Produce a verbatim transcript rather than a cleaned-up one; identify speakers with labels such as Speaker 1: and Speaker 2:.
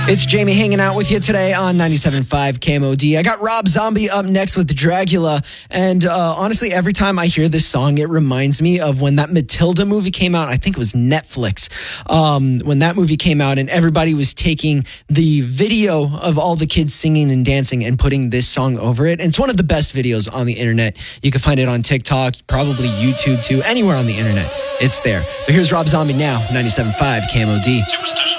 Speaker 1: It's Jamie hanging out with you today on ninety-seven point five K M O D. I got Rob Zombie up next with Dragula. And uh, honestly, every time I hear this song, it reminds me of when that Matilda movie came out. I think it was Netflix. Um, when that movie came out and everybody was taking the video of all the kids singing and dancing and putting this song over it. And it's one of the best videos on the internet. You can find it on TikTok, probably YouTube too, anywhere on the internet. It's there. But here's Rob Zombie now, ninety-seven point five K M O D.